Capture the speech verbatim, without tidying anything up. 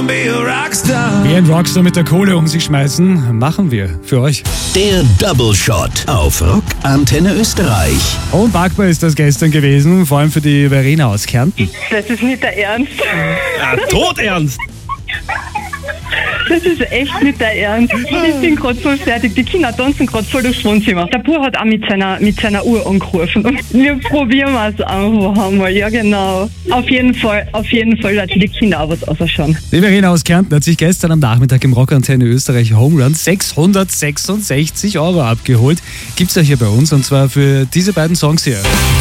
Wie ein Rockstar mit der Kohle um sich schmeißen, machen wir für euch. Der Double Shot auf Rock Antenne Österreich. Unpackbar ist das gestern gewesen, vor allem für die Verena aus Kärnten. Das ist nicht der Ernst. Ja, todernst! Das ist echt nicht der Ernst. Ich bin gerade voll fertig. Die Kinder tanzen gerade voll durchs Wohnzimmer. Der Bub hat auch mit seiner, mit seiner Uhr angerufen. Und wir probieren es einfach einmal. Ja, genau. Auf jeden Fall, auf jeden Fall, dass die Kinder auch was ausschauen. Die Verena aus Kärnten hat sich gestern am Nachmittag im Rock Antenne Österreich Home Run sechshundertsechsundsechzig Euro abgeholt. Gibt's ja hier bei uns und zwar für diese beiden Songs hier.